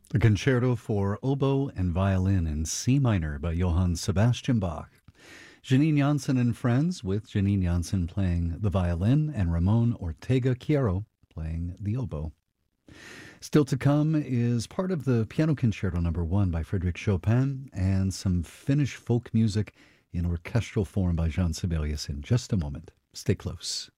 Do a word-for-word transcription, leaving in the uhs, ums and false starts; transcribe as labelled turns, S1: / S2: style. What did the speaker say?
S1: The Concerto for Oboe and Violin in C minor by Johann Sebastian Bach. Janine Janssen and Friends, with Janine Janssen playing the violin and Ramon Ortega Quiero playing the oboe. Still to come is part of the Piano Concerto Number One by Frédéric Chopin and some Finnish folk music in orchestral form by Jean Sibelius in just a moment. Stay close.